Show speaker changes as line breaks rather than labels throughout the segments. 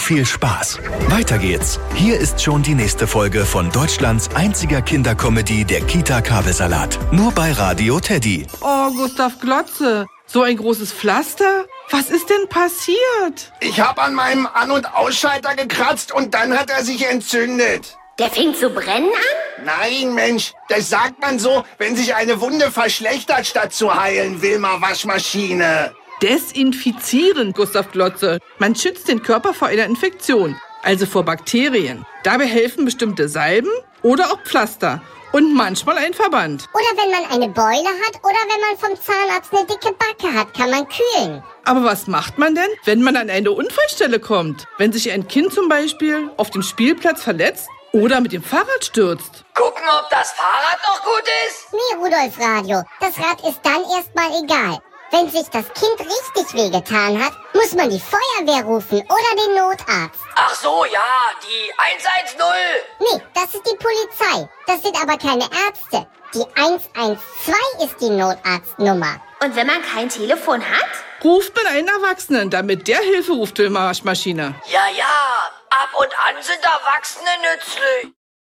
viel Spaß. Weiter geht's. Hier ist schon die nächste Folge von Deutschlands einziger Kindercomedy, der Kita-Kabelsalat. Nur bei Radio Teddy.
Oh, Gustav Glotze, so ein großes Pflaster? Was ist denn passiert?
Ich habe an meinem An- und Ausschalter gekratzt und dann hat er sich entzündet.
Der fängt zu brennen an?
Nein, Mensch, das sagt man so, wenn sich eine Wunde verschlechtert, statt zu heilen, Wilma Waschmaschine.
Desinfizieren, Gustav Glotze. Man schützt den Körper vor einer Infektion, also vor Bakterien. Dabei helfen bestimmte Salben oder auch Pflaster und manchmal ein Verband.
Oder wenn man eine Beule hat oder wenn man vom Zahnarzt eine dicke Backe hat, kann man kühlen.
Aber was macht man denn, wenn man an eine Unfallstelle kommt? Wenn sich ein Kind zum Beispiel auf dem Spielplatz verletzt oder mit dem Fahrrad stürzt?
Gucken, ob das Fahrrad noch gut ist?
Nee, Rudolf Radio, das Rad ist dann erstmal egal. Wenn sich das Kind richtig wehgetan hat, muss man die Feuerwehr rufen oder den Notarzt.
Ach so, ja, die 110.
Nee, das ist die Polizei. Das sind aber keine Ärzte. Die 112 ist die Notarztnummer. Und wenn man kein Telefon hat?
Ruft man einen Erwachsenen, damit der Hilfe ruft, Wilma Waschmaschine.
Ja, ab und an sind Erwachsene nützlich.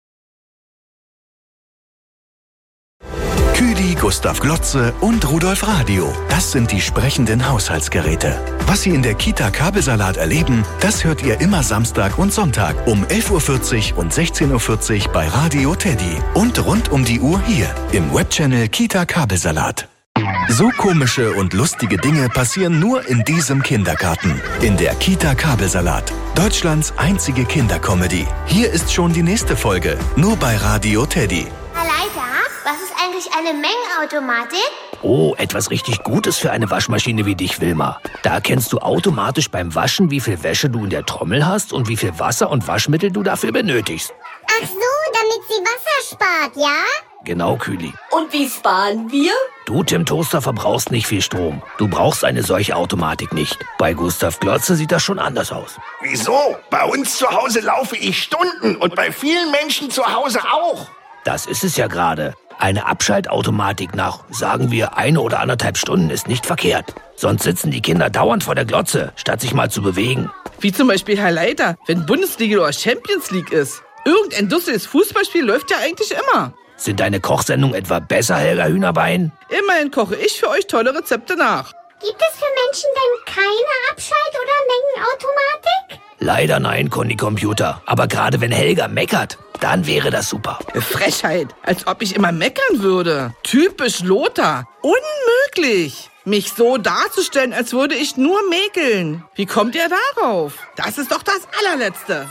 Küdi, Gustav Glotze und Rudolf Radio. Das sind die sprechenden Haushaltsgeräte. Was Sie in der Kita-Kabelsalat erleben, das hört ihr immer Samstag und Sonntag um 11.40 Uhr und 16.40 Uhr bei Radio Teddy. Und rund um die Uhr hier im Webchannel Kita-Kabelsalat. So komische und lustige Dinge passieren nur in diesem Kindergarten. In der Kita-Kabelsalat. Deutschlands einzige Kindercomedy. Hier ist schon die nächste Folge. Nur bei Radio Teddy.
Herr Leiter, was ist eigentlich eine Mengenautomatik?
Oh, etwas richtig Gutes für eine Waschmaschine wie dich, Wilma. Da erkennst du automatisch beim Waschen, wie viel Wäsche du in der Trommel hast und wie viel Wasser und Waschmittel du dafür benötigst.
Ach so, damit sie Wasser spart, ja?
Genau, Küli.
Und wie sparen wir?
Du, Tim Toaster, verbrauchst nicht viel Strom. Du brauchst eine solche Automatik nicht. Bei Gustav Glotze sieht das schon anders aus.
Wieso? Bei uns zu Hause laufe ich Stunden und bei vielen Menschen zu Hause auch.
Das ist es ja gerade. Eine Abschaltautomatik nach, sagen wir, 1 oder 1,5 Stunden ist nicht verkehrt. Sonst sitzen die Kinder dauernd vor der Glotze, statt sich mal zu bewegen.
Wie zum Beispiel Herr Leiter, wenn Bundesliga oder Champions League ist. Irgendein lustiges Fußballspiel läuft ja eigentlich immer.
Sind deine Kochsendungen etwa besser, Helga Hühnerbein?
Immerhin koche ich für euch tolle Rezepte nach.
Gibt es für Menschen denn keine Abschalt- oder Mengenautomatik?
Leider nein, Conny Computer. Aber gerade wenn Helga meckert, dann wäre das super.
Frechheit, als ob ich immer meckern würde. Typisch Lothar. Unmöglich, mich so darzustellen, als würde ich nur mäkeln. Wie kommt ihr darauf? Das ist doch das Allerletzte.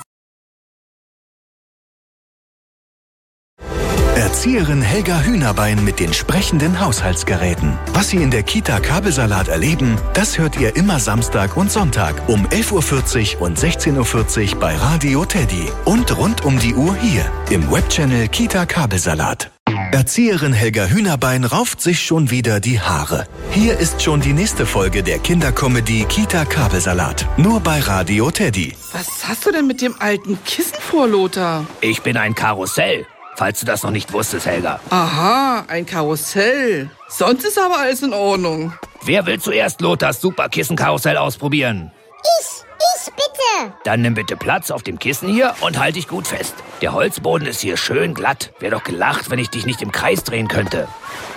Erzieherin Helga Hühnerbein mit den sprechenden Haushaltsgeräten. Was Sie in der Kita-Kabelsalat erleben, das hört ihr immer Samstag und Sonntag um 11.40 Uhr und 16.40 Uhr bei Radio Teddy. Und rund um die Uhr hier im Webchannel Kita-Kabelsalat. Erzieherin Helga Hühnerbein rauft sich schon wieder die Haare. Hier ist schon die nächste Folge der Kindercomedy Kita-Kabelsalat. Nur bei Radio Teddy.
Was hast du denn mit dem alten Kissen vor, Lothar?
Ich bin ein Karussell. Falls du das noch nicht wusstest, Helga.
Aha, ein Karussell. Sonst ist aber alles in Ordnung.
Wer will zuerst Lothars Superkissen-Karussell ausprobieren?
Ich bitte.
Dann nimm bitte Platz auf dem Kissen hier und halt dich gut fest. Der Holzboden ist hier schön glatt. Wär doch gelacht, wenn ich dich nicht im Kreis drehen könnte.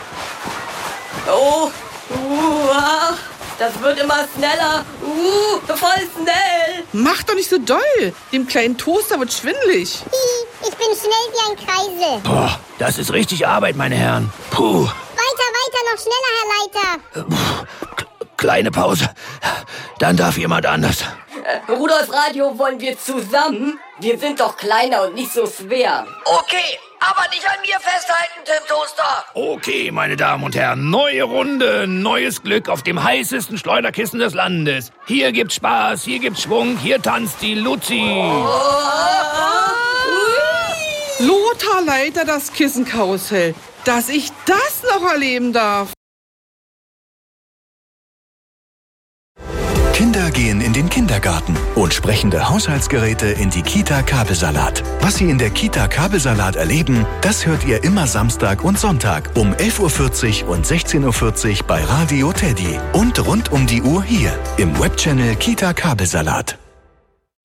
Oh, das wird immer schneller. Voll schnell.
Mach doch nicht so doll. Dem kleinen Toaster wird schwindelig.
Ich bin schnell wie ein Kreisel.
Boah, das ist richtig Arbeit, meine Herren. Puh.
Weiter, noch schneller, Herr Leiter.
Kleine Pause. Dann darf jemand anders.
Rudolf Radio, wollen wir zusammen? Wir sind doch kleiner und nicht so schwer. Okay, aber nicht an mir festhalten, Tim Toaster.
Okay, meine Damen und Herren, neue Runde, neues Glück auf dem heißesten Schleuderkissen des Landes. Hier gibt's Spaß, hier gibt's Schwung, hier tanzt die Luzi.
Lothar Leiter, das Kissenkarussell. Dass ich das noch erleben darf.
Kinder gehen in den Kindergarten und sprechende Haushaltsgeräte in die Kita-Kabelsalat. Was Sie in der Kita-Kabelsalat erleben, das hört ihr immer Samstag und Sonntag um 11.40 Uhr und 16.40 Uhr bei Radio Teddy. Und rund um die Uhr hier im Webchannel Kita-Kabelsalat.